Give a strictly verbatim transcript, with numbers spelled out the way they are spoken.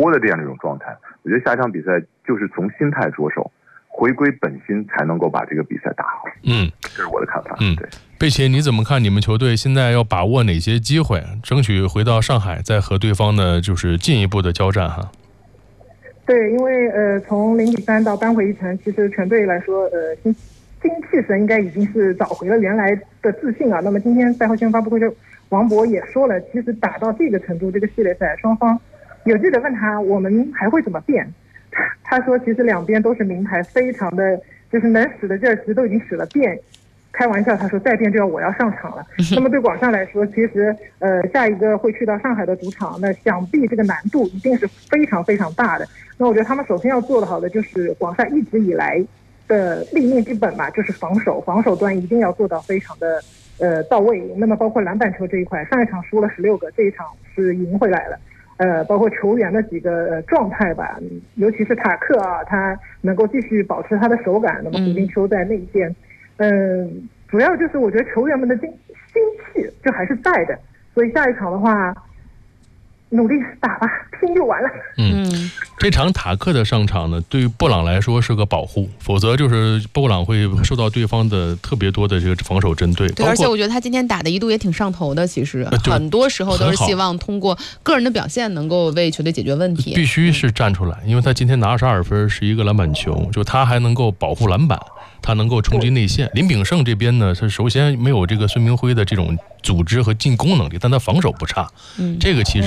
波的这样的一种状态。我觉得下一场比赛就是从心态着手，回归本心，才能够把这个比赛打好。 嗯， 这是我的看法。 嗯， 对。 贝奇，你怎么看你们球队现在要把握哪些机会，争取回到上海，再和对方呢就是进一步的交战哈？ 对，因为呃，从零比三到扳回一城，其实全队来说，呃，精精气神应该已经是找回了原来的自信啊。那么今天赛后新闻发布会中，王博也说了，其实打到这个程度，这个系列赛双方有记者问他，我们还会怎么变？他说，其实两边都是名牌，非常的就是能使的劲儿，其实都已经使了变。开玩笑，他说再变就要我要上场了。那么对广厦来说，其实呃下一个会去到上海的主场，那想必这个难度一定是非常非常大的。那我觉得他们首先要做的好的就是广厦一直以来的立命之本吧，就是防守，防守端一定要做到非常的呃到位。那么包括篮板球这一块，上一场输了十六个，这一场是赢回来了。呃，包括球员的几个、呃、状态吧，尤其是塔克啊，他能够继续保持他的手感。那么胡金秋在内线。嗯，主要就是我觉得球员们的心心气就还是在的，所以下一场的话，努力打吧，拼就完了。 嗯，这场塔克的上场呢，对于布朗来说是个保护，否则就是布朗会受到对方的特别多的这个防守针对。 对，而且我觉得他今天打的一度也挺上头的，其实、呃、很多时候都是希望通过个人的表现能够为球队解决问题。 必须是站出来，因为他今天拿二十二分，是一个篮板球，就他还能够保护篮板。他能够冲击内线。林炳胜这边呢，他首先没有这个孙明辉的这种组织和进攻能力，但他防守不差。嗯，这个其实。